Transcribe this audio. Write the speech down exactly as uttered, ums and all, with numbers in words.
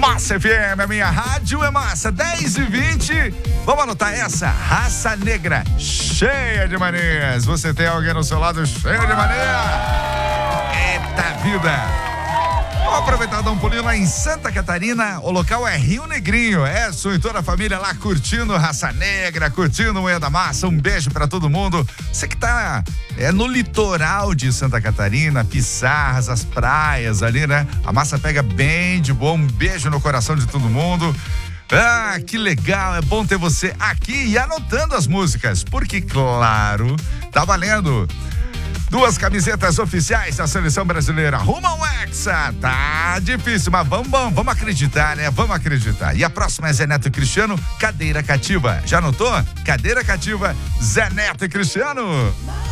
Massa F M, a minha rádio é massa, dez e vinte. Vamos anotar essa, Raça Negra, cheia de manias. Você tem alguém no seu lado cheio de mania? Eita vida! Vamos aproveitar e dar um pulinho lá em Santa Catarina. O local é Rio Negrinho. É, sua e toda a família lá curtindo Raça Negra, curtindo Moeda da Massa. Um beijo pra todo mundo. Você que tá é, no litoral de Santa Catarina, Pissarras, as praias ali, né? A massa pega bem de boa. Um beijo no coração de todo mundo. Ah, que legal, é bom ter você aqui e anotando as músicas, porque claro, tá valendo. Duas camisetas oficiais da Seleção Brasileira. Rumo ao Hexa. Tá difícil, mas vamos, vamos, vamos acreditar, né? Vamos acreditar. E a próxima é Zé Neto e Cristiano, Cadeira Cativa. Já anotou? Cadeira Cativa, Zé Neto e Cristiano.